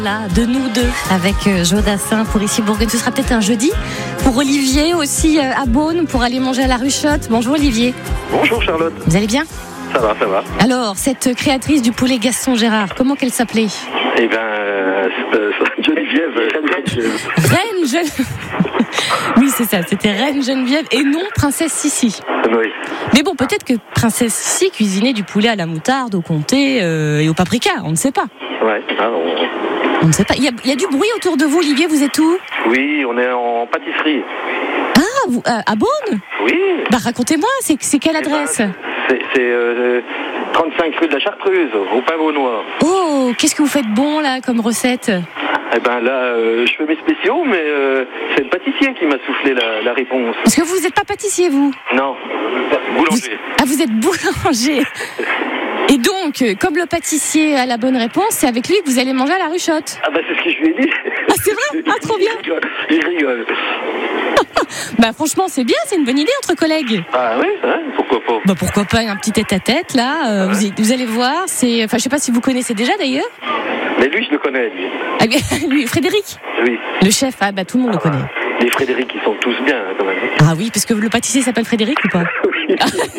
Là, de nous deux, avec Jodassin pour ici Bourgogne. Ce sera peut-être un jeudi. Pour Olivier aussi à Beaune, pour aller manger à la Ruchotte. Bonjour Olivier. Bonjour Charlotte. Vous allez bien ? Ça va, ça va. Alors, cette créatrice du poulet Gaston Gérard, comment qu'elle s'appelait ? Eh bien, Geneviève. Reine Geneviève. Oui, c'est ça, c'était Reine Geneviève et non Princesse Sissi. Oui. Mais bon, peut-être que Princesse Sissi cuisinait du poulet à la moutarde, au comté et au paprika, on ne sait pas. Ouais, On ne sait pas. Il y a du bruit autour de vous, Olivier, vous êtes où ? Oui, on est en pâtisserie. Ah, vous, à Beaune ? Oui. Bah racontez-moi, c'est quelle adresse ? C'est 35 rue de la Chartreuse, au pain vaunois. Oh, qu'est-ce que vous faites bon là comme recette ? Eh ben là, je fais mes spéciaux, mais c'est le pâtissier qui m'a soufflé la réponse. Parce que vous n'êtes pas pâtissier, vous ? Non, boulanger. Vous êtes boulanger. Et donc, comme le pâtissier a la bonne réponse, c'est avec lui que vous allez manger à la Ruchotte. Ah bah c'est ce que je lui ai dit. Ah c'est vrai ? Ah trop bien. Il rigole. Bah franchement c'est bien, c'est une bonne idée entre collègues. Ah oui, hein, pourquoi pas. Bah pourquoi pas un petit tête-à-tête là, vous allez voir, je sais pas si vous connaissez déjà d'ailleurs. Mais lui je le connais lui. Ah bien, lui, Frédéric. Oui. Le chef, bah tout le monde le connaît. Les Frédéric ils sont tous bien quand même. Ah oui, parce que le pâtissier s'appelle Frédéric ou pas ? Oui.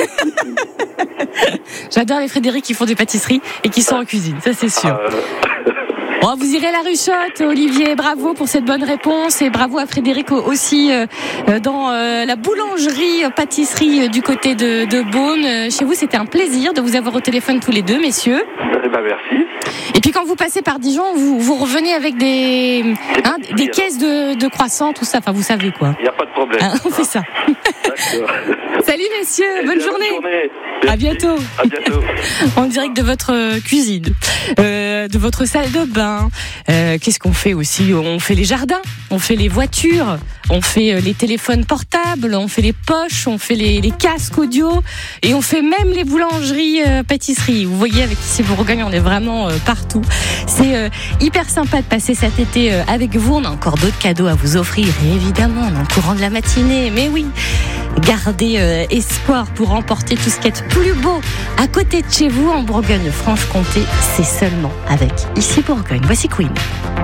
J'adore les Frédéric qui font des pâtisseries et qui sont en cuisine, ça c'est sûr. Oh, vous irez à la Ruchotte, Olivier, bravo pour cette bonne réponse et bravo à Frédéric aussi dans la boulangerie, pâtisserie du côté de Beaune. Chez vous, c'était un plaisir de vous avoir au téléphone tous les deux, messieurs. Bah merci. Et puis quand vous passez par Dijon, vous revenez avec des caisses de croissants, tout ça, enfin vous savez quoi. Il n'y a pas de problème. On fait ça. Salut messieurs, bonne journée. À bientôt. À bientôt. En direct de votre cuisine, de votre salle de bain. Qu'est-ce qu'on fait aussi ? On fait les jardins, on fait les voitures, on fait les téléphones portables, on fait les poches, on fait les casques audio et on fait même les boulangeries, pâtisseries. Vous voyez, avec ici Bourgogne, on est vraiment partout. C'est hyper sympa de passer cet été avec vous. On a encore d'autres cadeaux à vous offrir, et évidemment, dans le courant de la matinée. Mais oui, gardez espoir pour remporter tout ce qui est plus beau à côté de chez vous en Bourgogne-Franche-Comté. C'est seulement avec ici Bourgogne. Voici Queen.